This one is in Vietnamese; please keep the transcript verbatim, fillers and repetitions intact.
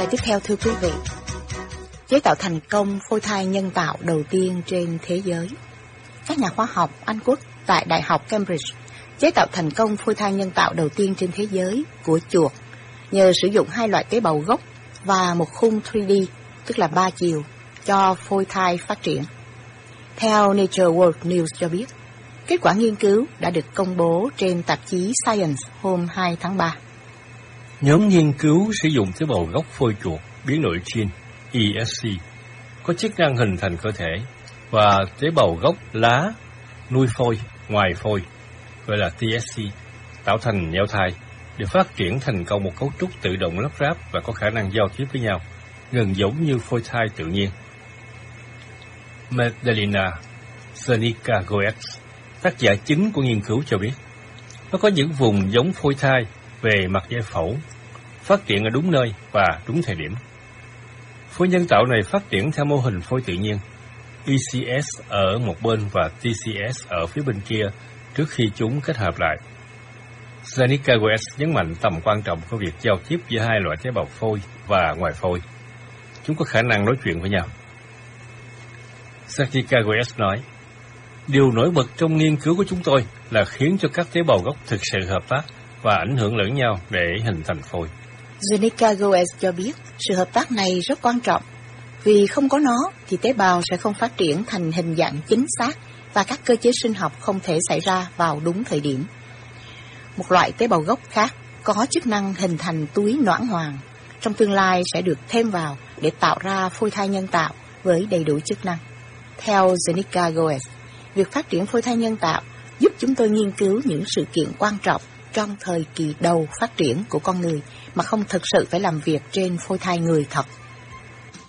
Tiếp theo thưa quý vị, chế tạo thành công phôi thai nhân tạo đầu tiên trên thế giới. Các nhà khoa học Anh quốc tại Đại học Cambridge chế tạo thành công phôi thai nhân tạo đầu tiên trên thế giới của chuột nhờ sử dụng hai loại tế bào gốc và một khung ba D, tức là ba chiều, cho phôi thai phát triển. Theo Nature World News cho biết, kết quả nghiên cứu đã được công bố trên tạp chí Science hôm hai tháng ba. Nhóm nghiên cứu sử dụng tế bào gốc phôi chuột biến đổi gene E S C có chức năng hình thành cơ thể và tế bào gốc lá nuôi phôi ngoài phôi gọi là T S C tạo thành nhau thai để phát triển thành công một cấu trúc tự động lắp ráp và có khả năng giao tiếp với nhau, gần giống như phôi thai tự nhiên. Magdalena Zanikagoetz, tác giả chính của nghiên cứu cho biết, nó có những vùng giống phôi thai về mặt giải phẫu, phát triển ở đúng nơi và đúng thời điểm. Phôi nhân tạo này phát triển theo mô hình phôi tự nhiên, E C S ở một bên và T C S ở phía bên kia trước khi chúng kết hợp lại. Zanikagoetz nhấn mạnh tầm quan trọng của việc giao tiếp giữa hai loại tế bào phôi và ngoài phôi. Chúng có khả năng nói chuyện với nhau. Zanikagoetz nói, điều nổi bật trong nghiên cứu của chúng tôi là khiến cho các tế bào gốc thực sự hợp tác và ảnh hưởng lẫn nhau để hình thành phôi. Zanikagoetz cho biết sự hợp tác này rất quan trọng, vì không có nó thì tế bào sẽ không phát triển thành hình dạng chính xác và các cơ chế sinh học không thể xảy ra vào đúng thời điểm. Một loại tế bào gốc khác có chức năng hình thành túi noãn hoàng, trong tương lai sẽ được thêm vào để tạo ra phôi thai nhân tạo với đầy đủ chức năng. Theo Zanikagoetz, việc phát triển phôi thai nhân tạo giúp chúng tôi nghiên cứu những sự kiện quan trọng trong thời kỳ đầu phát triển của con người mà không thực sự phải làm việc trên phôi thai người thật.